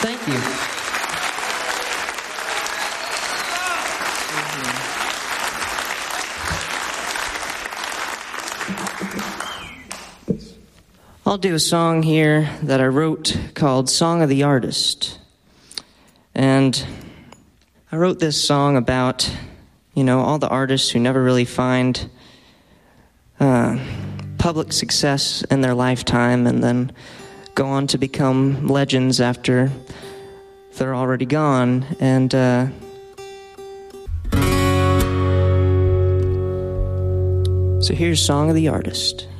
Thank you. I'll do a song here that I wrote called Song of the Artist. And I wrote this song about, all the artists who never really find public success in their lifetime and then go on to become legends after they're already gone. And so here's Song of the Artist.